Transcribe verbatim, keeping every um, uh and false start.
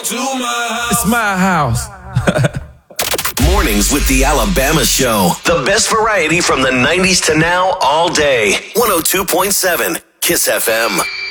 to my house. It's my house. Mornings with the Alabama Show. The best variety from the nineties to now all day. one oh two point seven Kiss F M.